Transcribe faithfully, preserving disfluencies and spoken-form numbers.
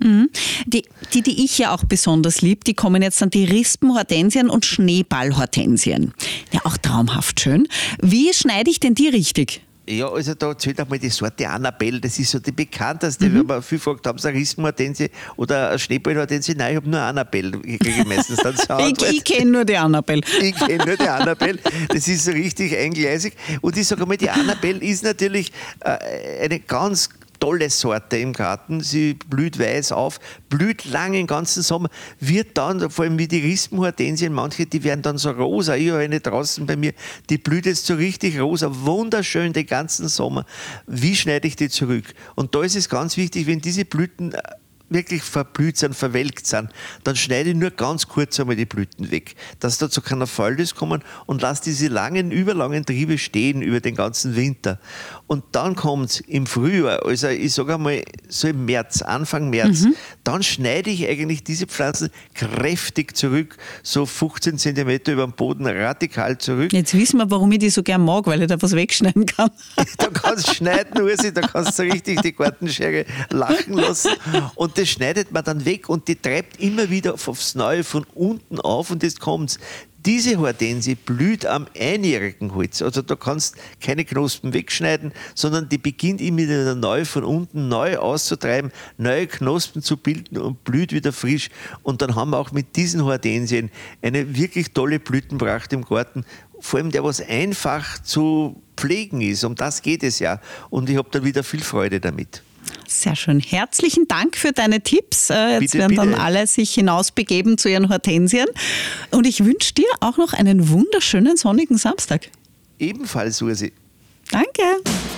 Mhm. Die, die, die ich ja auch besonders liebe, die kommen jetzt dann die Rispenhortensien und Schneeballhortensien. Ja, auch traumhaft schön. Wie schneide ich denn die richtig? Ja, also da zählt auch mal die Sorte Annabelle, das ist so die bekannteste, Mhm. wenn man viel fragt, haben Sie eine Rispenhortensie oder eine Schneeballhortensie? Nein, ich habe nur Annabelle, ich kriege meistens dann so Ich, ich kenne nur die Annabelle. Ich kenne nur die Annabelle, das ist so richtig eingleisig. Und ich sage einmal, die Annabelle ist natürlich äh, eine ganz tolle Sorte im Garten. Sie blüht weiß auf, blüht lang den ganzen Sommer, wird dann, vor allem wie die Rispenhortensien, manche, die werden dann so rosa. Ich habe eine draußen bei mir, die blüht jetzt so richtig rosa, wunderschön den ganzen Sommer. Wie schneide ich die zurück? Und da ist es ganz wichtig, wenn diese Blüten wirklich verblüht sind, verwelkt sind, dann schneide ich nur ganz kurz einmal die Blüten weg, dass da zu keiner Faltes kommen und lasse diese langen, überlangen Triebe stehen über den ganzen Winter. Und dann kommt es im Frühjahr, also ich sage einmal so im März, Anfang März, mhm. dann schneide ich eigentlich diese Pflanzen kräftig zurück, so fünfzehn Zentimeter über dem Boden radikal zurück. Jetzt wissen wir, warum ich die so gern mag, weil ich da was wegschneiden kann. Da kannst du schneiden, Ursi, da kannst du richtig die Gartenschere lachen lassen. Und das schneidet man dann weg und die treibt immer wieder aufs Neue von unten auf und jetzt kommt's. Diese Hortensie blüht am einjährigen Holz. Also da kannst keine Knospen wegschneiden, sondern die beginnt immer wieder neu von unten neu auszutreiben, neue Knospen zu bilden und blüht wieder frisch. Und dann haben wir auch mit diesen Hortensien eine wirklich tolle Blütenpracht im Garten, vor allem der, was einfach zu pflegen ist. Um das geht es ja. Und ich habe dann wieder viel Freude damit. Sehr schön. Herzlichen Dank für deine Tipps. Jetzt bitte, werden dann bitte. alle sich hinausbegeben zu ihren Hortensien. Und ich wünsche dir auch noch einen wunderschönen sonnigen Samstag. Ebenfalls, Ursi. Danke.